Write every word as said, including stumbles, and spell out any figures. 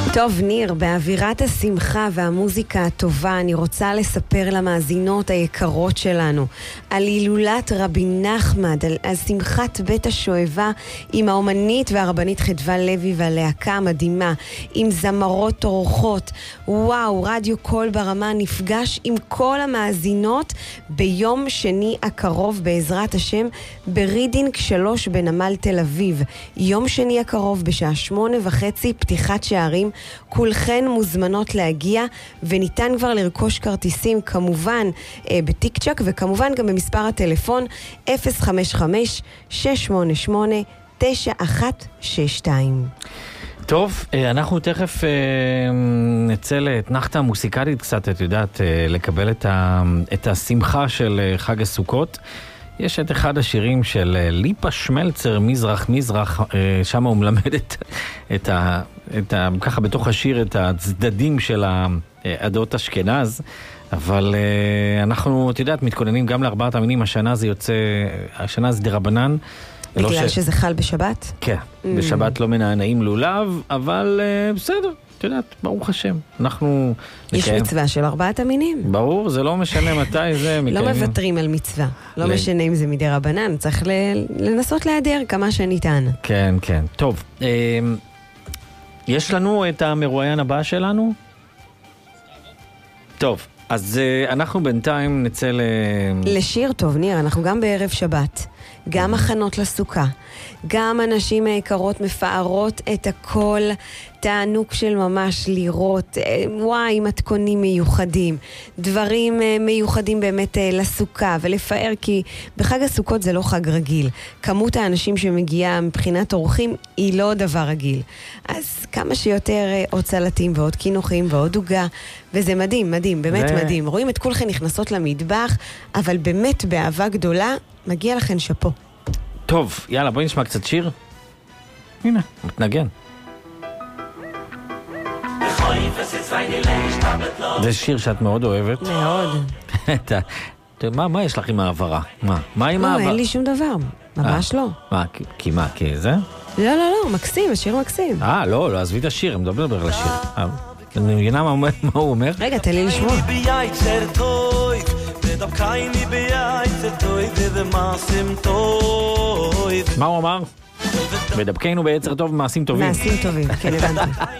טוב, ניר, באווירת השמחה והמוזיקה הטובה אני רוצה לספר למאזינות היקרות שלנו על הילולת רבי נחמד, על, על שמחת בית השואבה עם האומנית והרבנית חדווה לוי והלהקה המדהימה, עם זמרות אורחות. וואו, רדיו קול ברמה נפגש עם כל המאזינות ביום שני הקרוב בעזרת השם ברידינג שלוש בנמל תל אביב. יום שני הקרוב בשעה שמונה וחצי פתיחת שערים. כולכן מוזמנות להגיע, וניתן כבר לרכוש כרטיסים כמובן אה, בטיקצ'ק, וכמובן גם במספר הטלפון אפס חמש חמש שש שמונה שמונה תשע אחת שש שתיים. טוב, אנחנו תכף נצא לתנחתה מוסיקלית קצת, את יודעת, לקבל את, ה, את השמחה של חג הסוכות. יש את אחד השירים של ליפה שמלצר, מזרח מזרח, שם הוא מלמד את, את ה, את ה, ככה בתוך השיר את הצדדים של העדות אשכנז, אבל אנחנו, את יודעת, מתכוננים גם לארבעת המינים, השנה זה יוצא, השנה זה דרבנן. בגלל ש... שזה חל בשבת? כן, mm. בשבת לא מנענעים לולב, אבל uh, בסדר, את יודעת, ברוך השם, אנחנו... יש נקיים... מצווה של ארבעת המינים. ברור, זה לא משנה מתי זה... מקיים... לא מוותרים על מצווה, לא ל... משנה אם זה מדי רבנן, צריך ל... לנסות להיעדר כמה שניתן. כן, כן, טוב. אה, יש לנו את המרואיין הבא שלנו? טוב. אז uh, אנחנו בינתיים נצא ל... לשיר טוב, ניר, אנחנו גם בערב שבת, גם הכנות לסוכה, גם הנשים היקרות מפארות את הכל, תענוג של ממש לראות, וואי, מתכונים מיוחדים, דברים מיוחדים באמת לסוכה ולפאר, כי בחג הסוכות זה לא חג רגיל. כמות האנשים שמגיעה מבחינת אורחים היא לא דבר רגיל. אז כמה שיותר עוד סלטים ועוד כינוחים ועוד דוגה, וזה מדהים, מדהים, באמת זה... מדהים. רואים את כולכן נכנסות למטבח, אבל באמת באהבה גדולה, מגיע לכן שפו. טוב, יאללה, בואי נשמע קצת שיר. הנה, מתנגן. זה שיר שאת מאוד אוהבת. מאוד. מה, מה יש לך עם העברה? מה? מה עם העברה? לא, אין לי שום דבר. ממש לא. מה, כי מה, כי זה? לא, לא, לא, מקסים, השיר מקסים. אה, לא, לא, עזבי את השיר, אני מדבר על השיר. אני מבינה מה הוא אומר? רגע, תן לי לשמוע. מה הוא אמר? בדבקנו ביצר טוב, מעשים טובים. מעשים טובים, כן, הבנתי.